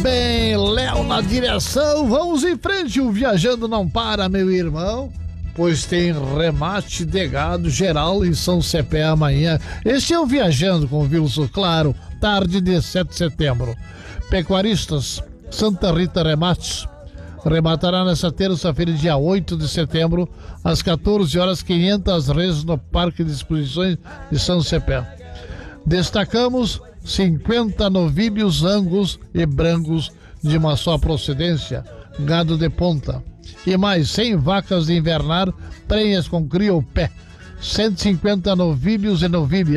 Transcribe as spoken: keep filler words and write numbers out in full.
Bem, Léo na direção, vamos em frente, o Viajando não para, meu irmão, pois tem remate de gado geral em São Cepé amanhã. Este é o Viajando com o Wilson Claro, tarde de sete de setembro. Pecuaristas, Santa Rita Remates, rematará nessa terça-feira, dia oito de setembro, às quatorze horas, quinhentas reses no Parque de Exposições de São Cepé. Destacamos cinquenta novilhos angus e brancos de uma só procedência, gado de ponta, e mais cem vacas de invernar, prenhas com cria ou pé, cento e cinquenta novilhos e novilhas.